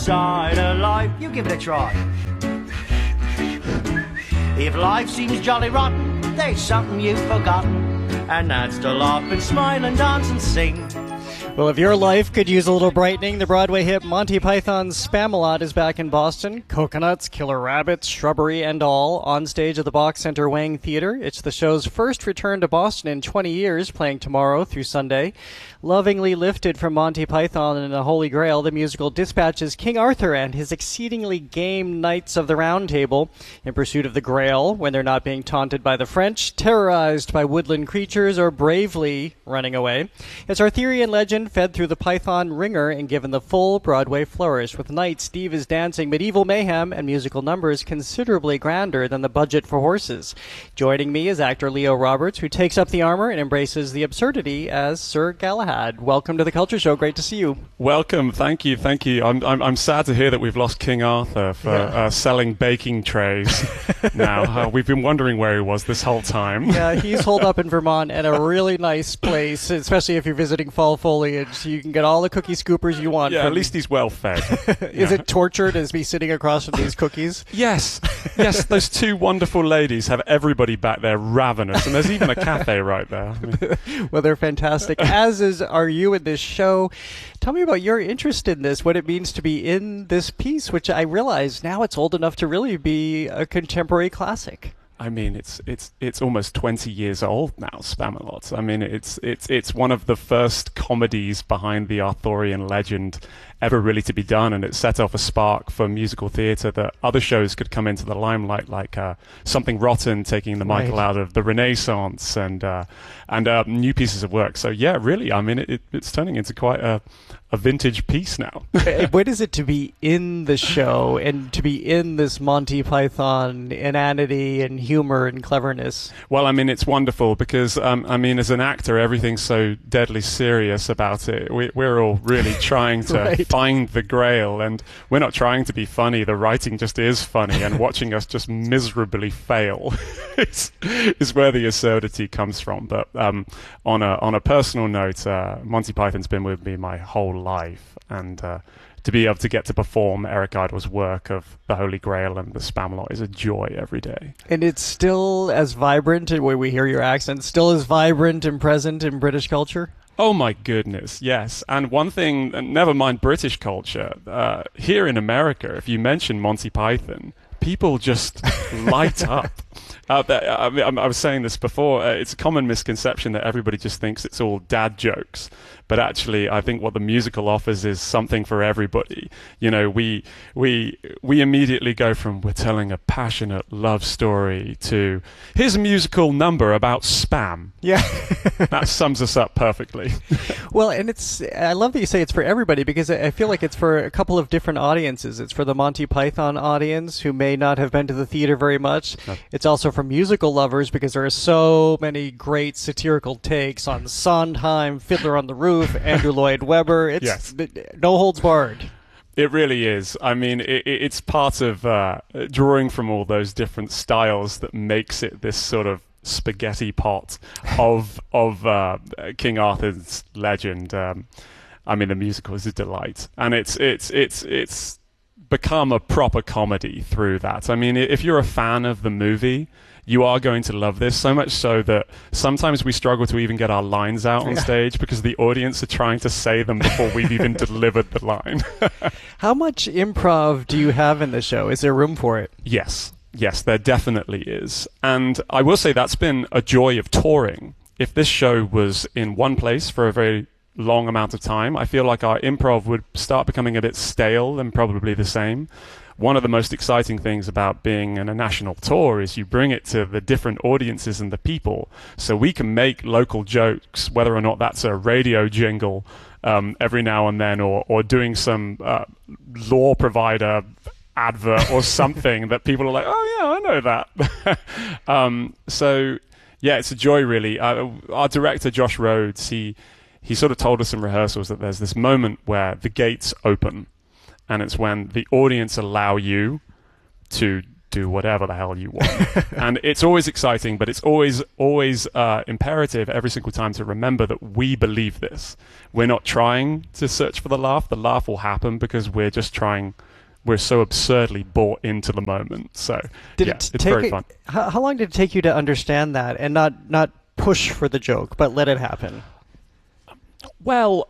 Side of life, you give it a try. If life seems jolly rotten, there's something you've forgotten, and that's to laugh and smile and dance and sing. Well, if your life could use a little brightening, the Broadway hit Monty Python's Spamalot is back in Boston. Coconuts, killer rabbits, shrubbery, and all on stage at the Box Center Wang Theatre. It's the show's first return to Boston in 20 years, playing tomorrow through Sunday. Lovingly lifted from Monty Python and the Holy Grail, the musical dispatches King Arthur and his exceedingly game Knights of the Round Table in pursuit of the Grail when they're not being taunted by the French, terrorized by woodland creatures, or bravely running away. It's Arthurian legend fed through the Python ringer and given the full Broadway flourish. With Knights, Steve is dancing medieval mayhem and musical numbers considerably grander than the budget for horses. Joining me is actor Leo Roberts, who takes up the armor and embraces the absurdity as Sir Galahad. Welcome to the Culture Show. Great to see you. Welcome. Thank you. I'm sad to hear that we've lost King Arthur for selling baking trays now. We've been wondering where he was this whole time. Yeah, he's holed up in Vermont at a really nice place, especially if you're visiting fall foliage. You can get all the cookie scoopers you want. Yeah, at least he's well fed. Is it torture to be sitting across from these cookies? Yes. Yes, those two wonderful ladies have everybody back there ravenous, and there's even a cafe right there. Well, they're fantastic, as are you in this show. Tell me about your interest in this, what it means to be in this piece, which I realize now it's old enough to really be a contemporary classic. I mean, it's almost 20 years old now, Spamalot. I mean, it's one of the first comedies behind the Arthurian legend ever really to be done, and it set off a spark for musical theatre that other shows could come into the limelight, like Something Rotten taking the Michael out of the Renaissance, and new pieces of work. So yeah, really, I mean, it's turning into quite a vintage piece now. What is it to be in the show and to be in this Monty Python inanity and humor and cleverness? Well, I mean, it's wonderful because, I mean, as an actor, everything's so deadly serious about it. We're all really trying to find the Grail, and we're not trying to be funny. The writing just is funny, and watching us just miserably fail is where the absurdity comes from. But on a personal note, Monty Python's been with me my whole life, and to be able to get to perform Eric Idle's work of the Holy Grail and the Spamalot is a joy every day. And it's still as vibrant, where we hear your accent, still as vibrant and present in British culture? Oh my goodness, yes. And one thing, never mind British culture, here in America, if you mention Monty Python, people just light up. I was saying this before, it's a common misconception that everybody just thinks it's all dad jokes. But actually, I think what the musical offers is something for everybody. You know, we immediately go from we're telling a passionate love story to here's a musical number about spam. Yeah. That sums us up perfectly. Well, and I love that you say it's for everybody, because I feel like it's for a couple of different audiences. It's for the Monty Python audience who may not have been to the theater very much. No. It's also for musical lovers, because there are so many great satirical takes on Sondheim, Fiddler on the Roof, Andrew Lloyd Webber. It's no holds barred. It really is. I mean, it's part of drawing from all those different styles that makes it this sort of spaghetti pot of King Arthur's legend. I mean, the musical is a delight, and it's become a proper comedy through that. I mean, if you're a fan of the movie, you are going to love this, so much so that sometimes we struggle to even get our lines out on stage because the audience are trying to say them before we've even delivered the line. How much improv do you have in the show? Is there room for it? Yes, there definitely is. And I will say that's been a joy of touring. If this show was in one place for a very long amount of time, I feel like our improv would start becoming a bit stale and probably the same. One of the most exciting things about being in a national tour is you bring it to the different audiences and the people, so we can make local jokes, whether or not that's a radio jingle every now and then, or doing some law provider advert or something that people are like, oh yeah, I know that. So yeah, it's a joy really. Our director Josh Rhodes, he sort of told us in rehearsals that there's this moment where the gates open, and it's when the audience allow you to do whatever the hell you want. And it's always exciting, but it's always imperative every single time to remember that we believe this. We're not trying to search for the laugh. The laugh will happen because we're so absurdly bought into the moment. So it's very fun. How long did it take you to understand that and not push for the joke, but let it happen? Well,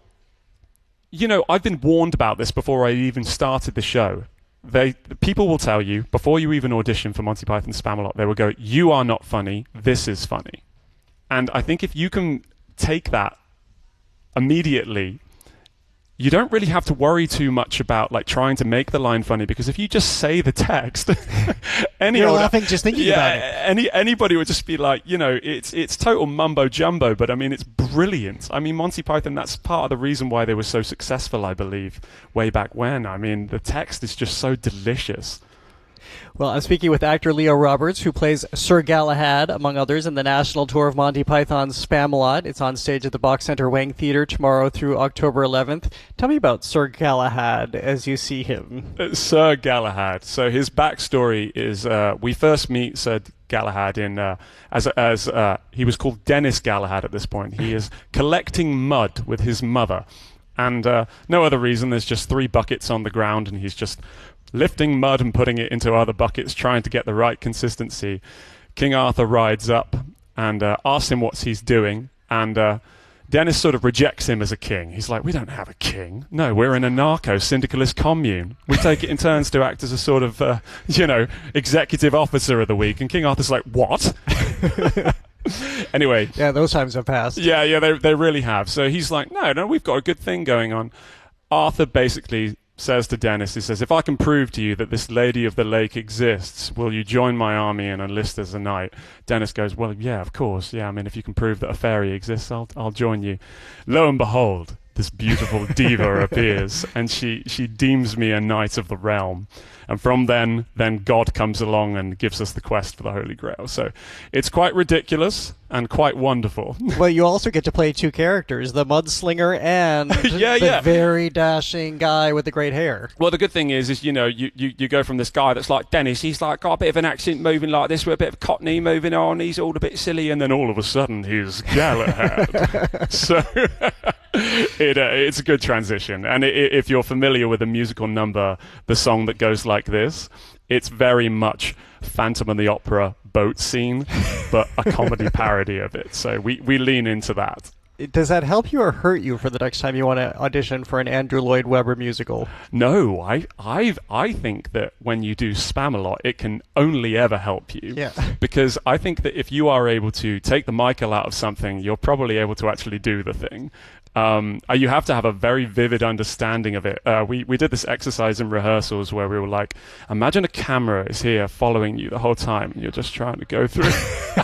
I've been warned about this before I even started the show. People will tell you, before you even audition for Monty Python Spamalot, they will go, "You are not funny, this is funny." And I think if you can take that immediately, you don't really have to worry too much about trying to make the line funny, because if you just say the text, you're laughing just thinking about it. Anybody would just be like, it's total mumbo jumbo, but I mean, it's brilliant. I mean, Monty Python, that's part of the reason why they were so successful, I believe, way back when. I mean, the text is just so delicious. Well, I'm speaking with actor Leo Roberts, who plays Sir Galahad, among others, in the national tour of Monty Python's Spamalot. It's on stage at the Box Center Wang Theatre tomorrow through October 11th. Tell me about Sir Galahad as you see him. Sir Galahad. So his backstory is we first meet Sir Galahad as he was called Dennis Galahad at this point. He is collecting mud with his mother. And no other reason. There's just 3 buckets on the ground, and he's just lifting mud and putting it into other buckets, trying to get the right consistency. King Arthur rides up and asks him what he's doing, and Dennis sort of rejects him as a king. He's like, "We don't have a king. No, we're an anarcho-syndicalist commune. We take it in turns to act as a sort of, executive officer of the week." And King Arthur's like, "What?" Anyway. Yeah, those times have passed. Yeah, they really have. So he's like, no, we've got a good thing going on. Arthur basically says to Dennis, he says, "If I can prove to you that this Lady of the Lake exists, will you join my army and enlist as a knight?" Dennis goes, "Well, yeah, of course. Yeah, I mean, if you can prove that a fairy exists, I'll join you." Lo and behold, this beautiful diva appears, and she deems me a knight of the realm. And from then God comes along and gives us the quest for the Holy Grail. So it's quite ridiculous and quite wonderful. Well, you also get to play 2 characters, the mudslinger and the very dashing guy with the great hair. Well, the good thing is you go from this guy that's like Dennis, he's like got a bit of an accent moving like this with a bit of Cockney moving on, he's all a bit silly, and then all of a sudden he's Galahad. So it's a good transition. And if you're familiar with a musical number, the song that goes like this, it's very much Phantom of the Opera boat scene, but a comedy parody of it. So we lean into that. Does that help you or hurt you for the next time you want to audition for an Andrew Lloyd Webber musical? No, I think that when you do Spamalot, it can only ever help you. Yeah. Because I think that if you are able to take the Michael out of something, you're probably able to actually do the thing. You have to have a very vivid understanding of it. We did this exercise in rehearsals where we were like, imagine a camera is here following you the whole time and you're just trying to go through.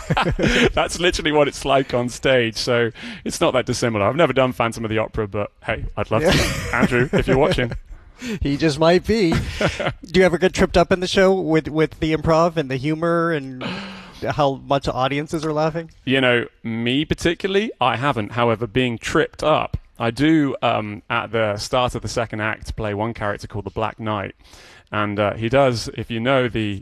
That's literally what it's like on stage, so it's not that dissimilar. I've never done Phantom of the Opera, but hey, I'd love to. Andrew, if you're watching. He just might be. Do you ever get tripped up in the show with the improv and the humor and how much audiences are laughing? Me particularly, I haven't. However, being tripped up, I do at the start of the second act play one character called the Black Knight, and he does. If you know the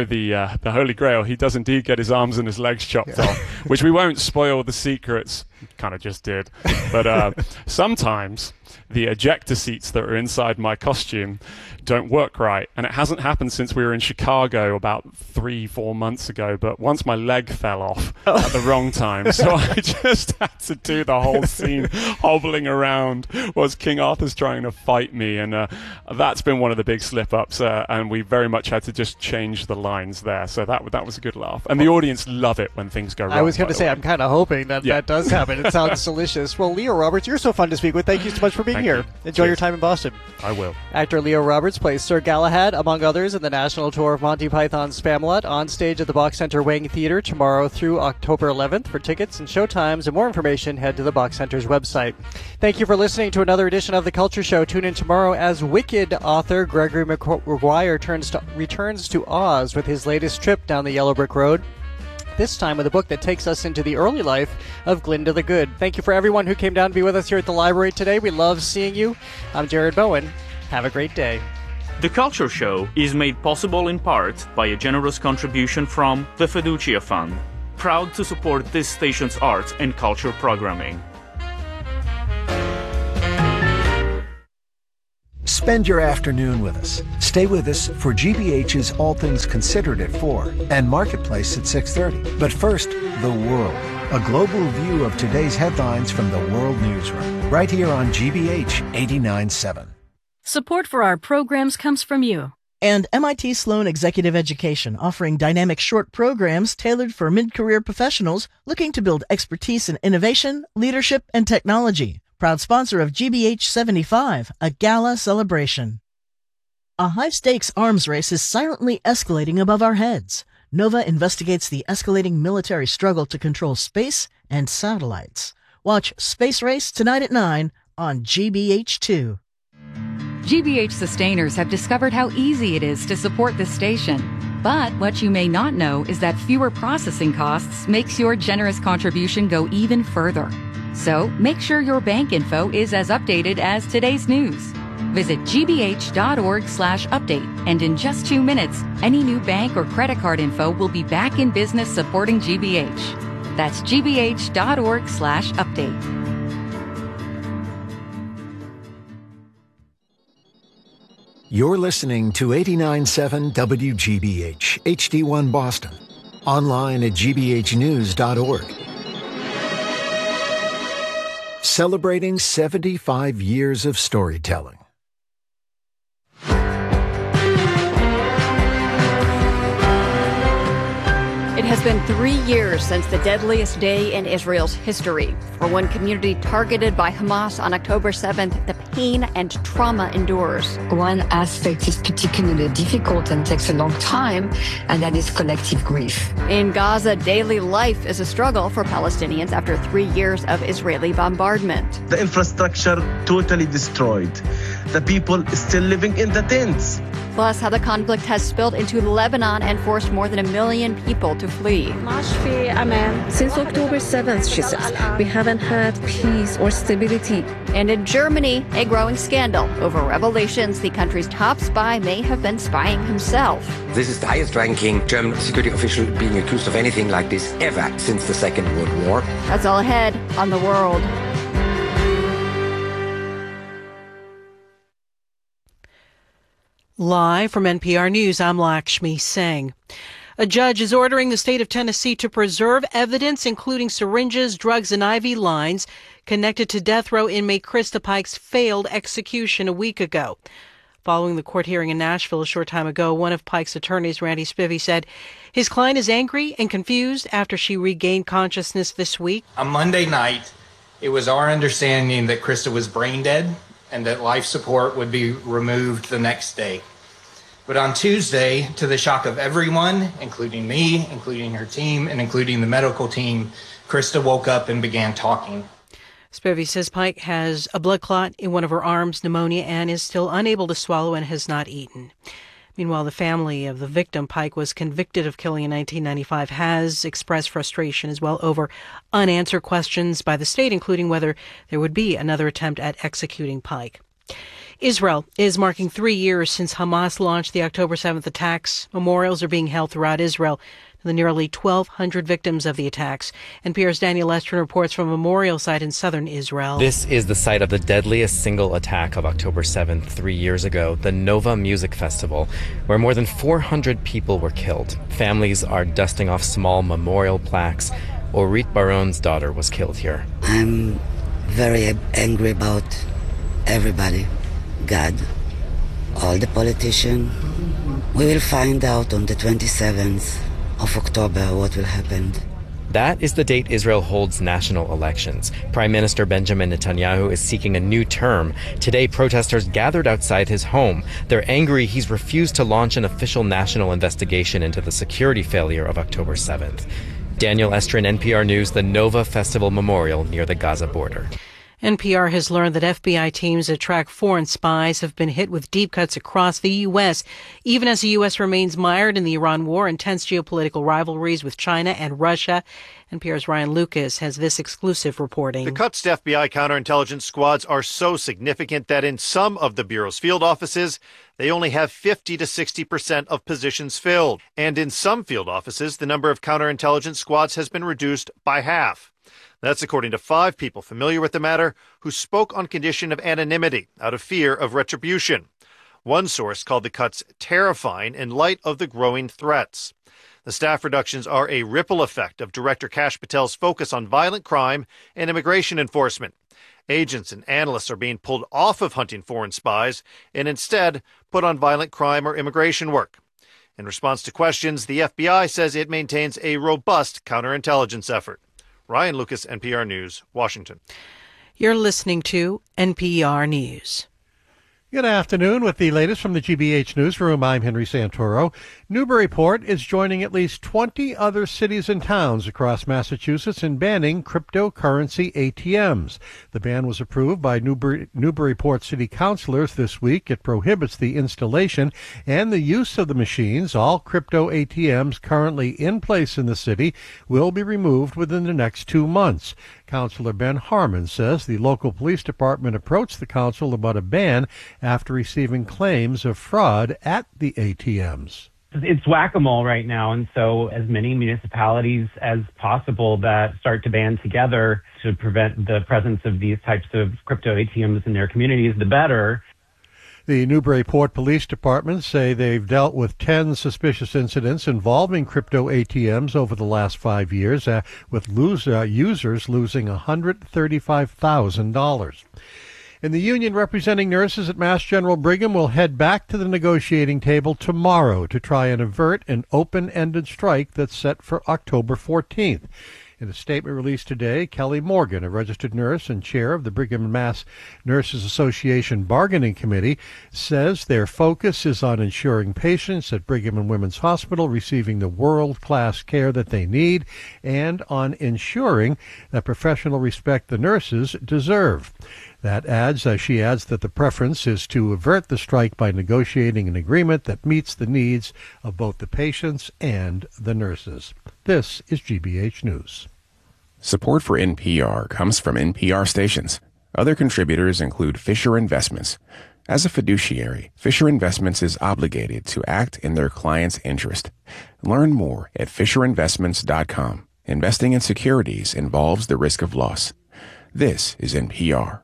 Holy Grail, he does indeed get his arms and his legs chopped off, which we won't spoil the secrets. Kind of just did, but sometimes the ejector seats that are inside my costume don't work right, and it hasn't happened since we were in Chicago about 3-4 months ago, but once my leg fell off at the wrong time, so I just had to do the whole scene hobbling around whilst King Arthur's trying to fight me, and that's been one of the big slip-ups, and we very much had to just change the lines there, so that was a good laugh, and the audience love it when things go wrong. I was going to say, I'm kind of hoping that does happen. It sounds delicious. Well, Leo Roberts, you're so fun to speak with. Thank you so much for being here. Enjoy your time in Boston. I will. Actor Leo Roberts plays Sir Galahad, among others, in the national tour of Monty Python's Spamalot, on stage at the Box Center Wang Theatre tomorrow through October 11th. For tickets and showtimes and more information, head to the Box Center's website. Thank you for listening to another edition of The Culture Show. Tune in tomorrow as Wicked author Gregory Maguire returns to Oz with his latest trip down the Yellow Brick Road. This time with a book that takes us into the early life of Glinda the Good. Thank you for everyone who came down to be with us here at the library today. We love seeing you. I'm Jared Bowen. Have a great day. The Culture Show is made possible in part by a generous contribution from the Fiducia Fund, proud to support this station's arts and culture programming. Spend your afternoon with us. Stay with us for GBH's All Things Considered at 4 and Marketplace at 6:30. But first, The World, a global view of today's headlines from the World Newsroom, right here on GBH 89.7. Support for our programs comes from you. And MIT Sloan Executive Education, offering dynamic short programs tailored for mid-career professionals looking to build expertise in innovation, leadership, and technology. Proud sponsor of GBH 75, a gala celebration. A high-stakes arms race is silently escalating above our heads. Nova investigates the escalating military struggle to control space and satellites. Watch Space Race tonight at 9 on GBH2. GBH sustainers have discovered how easy it is to support this station. But what you may not know is that fewer processing costs makes your generous contribution go even further. So make sure your bank info is as updated as today's news. Visit gbh.org/update, and in just 2 minutes, any new bank or credit card info will be back in business supporting GBH. That's gbh.org/update. You're listening to 89.7 WGBH, HD1 Boston. Online at gbhnews.org. Celebrating 75 years of storytelling. It has been 3 years since the deadliest day in Israel's history. For one community targeted by Hamas on October 7th, the pain and trauma endures. One aspect is particularly difficult and takes a long time, and that is collective grief. In Gaza, daily life is a struggle for Palestinians after 3 years of Israeli bombardment. The infrastructure totally destroyed. The people still living in the tents. Plus, how the conflict has spilled into Lebanon and forced more than 1 million people to flee. Since October 7th, she says, we haven't had peace or stability. And in Germany, a growing scandal over revelations the country's top spy may have been spying himself. This is the highest ranking German security official being accused of anything like this ever since the Second World War. That's all ahead on The World. Live from NPR News, I'm Lakshmi Singh. A judge is ordering the state of Tennessee to preserve evidence, including syringes, drugs, and IV lines connected to death row inmate Krista Pike's failed execution a week ago. Following the court hearing in Nashville a short time ago, one of Pike's attorneys, Randy Spivey, said his client is angry and confused after she regained consciousness this week. On Monday night, it was our understanding that Krista was brain dead and that life support would be removed the next day. But on Tuesday, to the shock of everyone, including me, including her team, and including the medical team, Krista woke up and began talking. Spivey says Pike has a blood clot in one of her arms, pneumonia, and is still unable to swallow and has not eaten. Meanwhile, the family of the victim Pike was convicted of killing in 1995 has expressed frustration as well over unanswered questions by the state, including whether there would be another attempt at executing Pike. Israel is marking 3 years since Hamas launched the October 7th attacks. Memorials are being held throughout Israel to the nearly 1,200 victims of the attacks. NPR's Daniel Estrin reports from a memorial site in southern Israel. This is the site of the deadliest single attack of October 7th 3 years ago, the Nova Music Festival, where more than 400 people were killed. Families are dusting off small memorial plaques. Orit Baron's daughter was killed here. I'm very angry about everybody. God, all the politicians. We will find out on the 27th of October what will happen. That is the date Israel holds national elections. Prime Minister Benjamin Netanyahu is seeking a new term. Today, protesters gathered outside his home. They're angry he's refused to launch an official national investigation into the security failure of October 7th. Daniel Estrin, NPR News, the Nova Festival Memorial near the Gaza border. NPR has learned that FBI teams that track foreign spies have been hit with deep cuts across the U.S., even as the U.S. remains mired in the Iran war and tense geopolitical rivalries with China and Russia. NPR's Ryan Lucas has this exclusive reporting. The cuts to FBI counterintelligence squads are so significant that in some of the Bureau's field offices, they only have 50 to 60% of positions filled. And in some field offices, the number of counterintelligence squads has been reduced by half. That's according to 5 people familiar with the matter who spoke on condition of anonymity out of fear of retribution. One source called the cuts terrifying in light of the growing threats. The staff reductions are a ripple effect of Director Kash Patel's focus on violent crime and immigration enforcement. Agents and analysts are being pulled off of hunting foreign spies and instead put on violent crime or immigration work. In response to questions, the FBI says it maintains a robust counterintelligence effort. Ryan Lucas, NPR News, Washington. You're listening to NPR News. Good afternoon. With the latest from the GBH Newsroom, I'm Henry Santoro. Newburyport is joining at least 20 other cities and towns across Massachusetts in banning cryptocurrency ATMs. The ban was approved by Newburyport City Councilors this week. It prohibits the installation and the use of the machines. All crypto ATMs currently in place in the city will be removed within the next 2 months. Councilor Ben Harmon says the local police department approached the council about a ban after receiving claims of fraud at the ATMs. It's whack-a-mole right now, and so as many municipalities as possible that start to band together to prevent the presence of these types of crypto ATMs in their communities, the better. The Newburyport Police Department say they've dealt with 10 suspicious incidents involving crypto ATMs over the last 5 years, with users losing $135,000. And the union representing nurses at Mass General Brigham will head back to the negotiating table tomorrow to try and avert an open-ended strike that's set for October 14th. In a statement released today, Kelly Morgan, a registered nurse and chair of the Brigham and Mass Nurses Association Bargaining Committee, says their focus is on ensuring patients at Brigham and Women's Hospital receiving the world-class care that they need and on ensuring that professional respect the nurses deserve. She adds that the preference is to avert the strike by negotiating an agreement that meets the needs of both the patients and the nurses. This is GBH News. Support for NPR comes from NPR stations. Other contributors include Fisher Investments. As a fiduciary, Fisher Investments is obligated to act in their client's interest. Learn more at FisherInvestments.com. Investing in securities involves the risk of loss. This is NPR.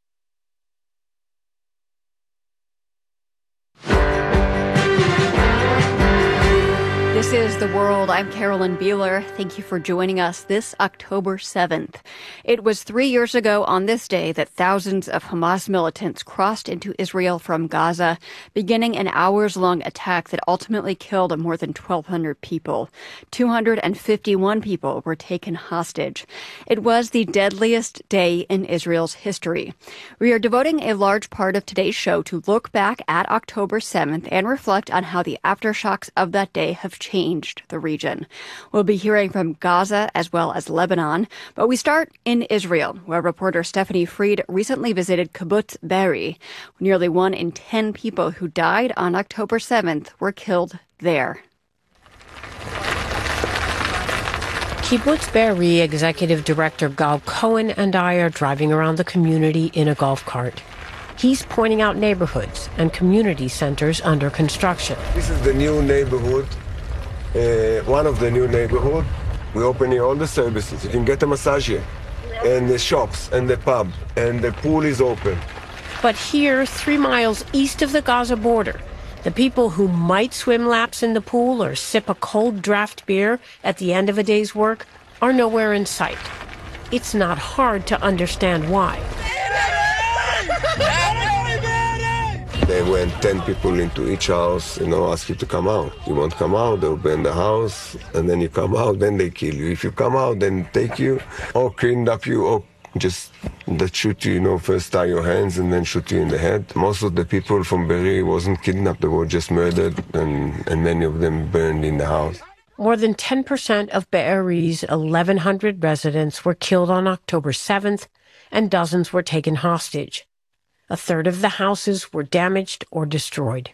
This is The World. I'm Carolyn Beeler. Thank you for joining us this October 7th. It was 3 years ago on this day that thousands of Hamas militants crossed into Israel from Gaza, beginning an hours-long attack that ultimately killed more than 1,200 people. 251 people were taken hostage. It was the deadliest day in Israel's history. We are devoting a large part of today's show to look back at October 7th and reflect on how the aftershocks of that day have changed the region. We'll be hearing from Gaza as well as Lebanon, but we start in Israel, where reporter Stephanie Fried recently visited Kibbutz Be'eri. Nearly 1 in 10 people who died on October 7th were killed there. Kibbutz Be'eri Executive Director Gal Cohen and I are driving around the community in a golf cart. He's pointing out neighborhoods and community centers under construction. This is the new neighborhood, one of the new neighborhoods. We open here all the services. You can get a massage here, and the shops, and the pub, and the pool is open. But here, 3 miles east of the Gaza border, the people who might swim laps in the pool or sip a cold draft beer at the end of a day's work are nowhere in sight. It's not hard to understand why. They went 10 people into each house, ask you to come out. You won't come out, they'll burn the house, and then you come out, then they kill you. If you come out, then take you, or kidnap you, or just that shoot you, first tie your hands and then shoot you in the head. Most of the people from Be'eri wasn't kidnapped, they were just murdered, and many of them burned in the house. More than 10% of Be'eri's 1,100 residents were killed on October 7th, and dozens were taken hostage. A third of the houses were damaged or destroyed.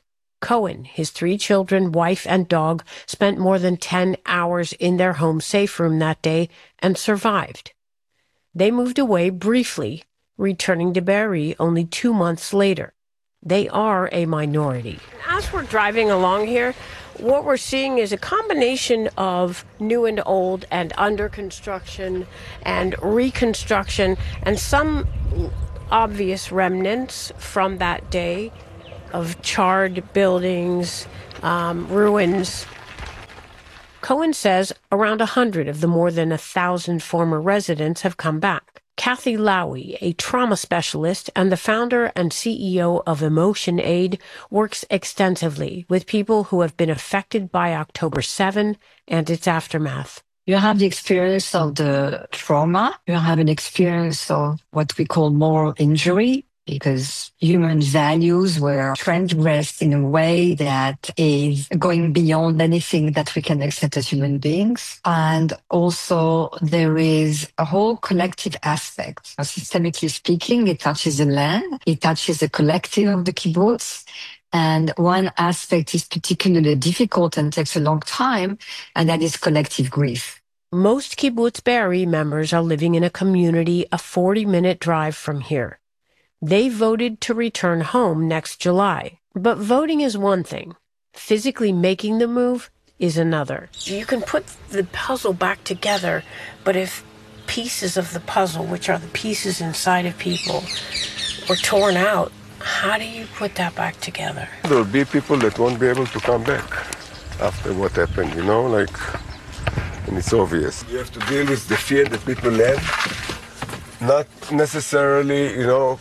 Cohen, his 3 children, wife, and dog spent more than 10 hours in their home safe room that day and survived. They moved away briefly, returning to Be'eri only 2 months later. They are a minority. As we're driving along here, what we're seeing is a combination of new and old and under construction and reconstruction and some obvious remnants from that day of charred buildings, ruins. Cohen says around 100 of the more than 1,000 former residents have come back. Kathy Lowy, a trauma specialist and the founder and CEO of Emotion Aid, works extensively with people who have been affected by October 7 and its aftermath. You have the experience of the trauma. You have an experience of what we call moral injury, because human values were transgressed in a way that is going beyond anything that we can accept as human beings. And also there is a whole collective aspect. Systemically speaking, it touches the land, it touches the collective of the kibbutz. And one aspect is particularly difficult and takes a long time, and that is collective grief. Most Kibbutz Be'eri members are living in a community a 40-minute drive from here. They voted to return home next July. But voting is one thing. Physically making the move is another. You can put the puzzle back together, but if pieces of the puzzle, which are the pieces inside of people, were torn out, how do you put that back together? There will be people that won't be able to come back after what happened, and it's obvious. You have to deal with the fear that people have, not necessarily,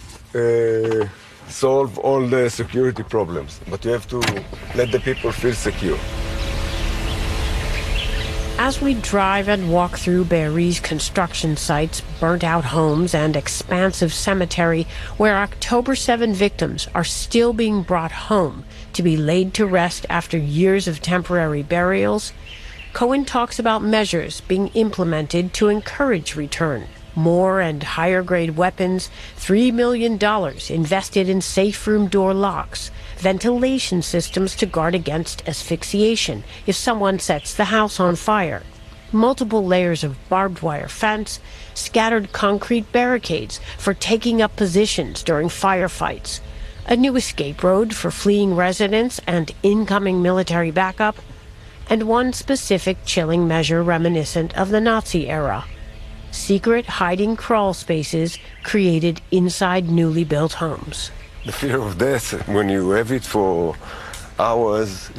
solve all the security problems, but you have to let the people feel secure. As we drive and walk through Be'eri's construction sites, burnt-out homes, and expansive cemetery where October 7 victims are still being brought home to be laid to rest after years of temporary burials, Cohen talks about measures being implemented to encourage return. More and higher-grade weapons, $3 million invested in safe room door locks, ventilation systems to guard against asphyxiation if someone sets the house on fire, multiple layers of barbed wire fence, scattered concrete barricades for taking up positions during firefights, a new escape road for fleeing residents and incoming military backup, and one specific chilling measure reminiscent of the Nazi era: secret hiding crawl spaces created inside newly built homes. The fear of death, when you have it for hours,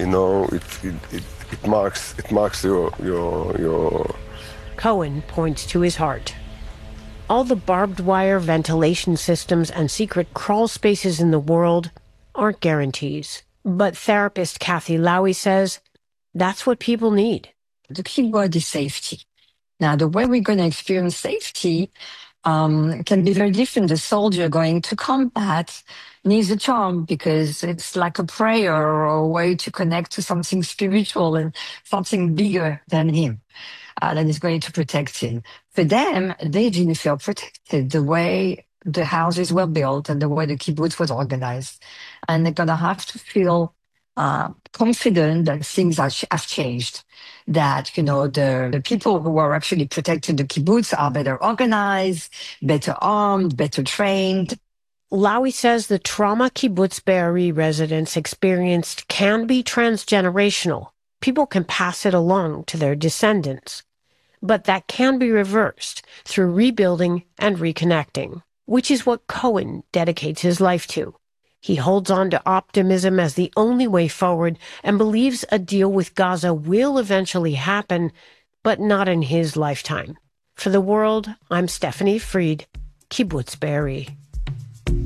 it marks your. Cohen points to his heart. All the barbed wire ventilation systems and secret crawl spaces in the world aren't guarantees. But therapist Kathy Lowy says that's what people need. The key word is safety. Now, the way we're going to experience safety can be very different. The soldier going to combat needs a charm because it's like a prayer or a way to connect to something spiritual and something bigger than him that is going to protect him. For them, they didn't feel protected the way the houses were built and the way the kibbutz was organized. And they're going to have to feel confident that things have changed, that, the people who are actually protecting the kibbutz are better organized, better armed, better trained. Lowy says the trauma Kibbutz Be'eri residents experienced can be transgenerational. People can pass it along to their descendants. But that can be reversed through rebuilding and reconnecting, which is what Cohen dedicates his life to. He holds on to optimism as the only way forward and believes a deal with Gaza will eventually happen, but not in his lifetime. For The World, I'm Stephanie Fried, Kibbutz Be'eri.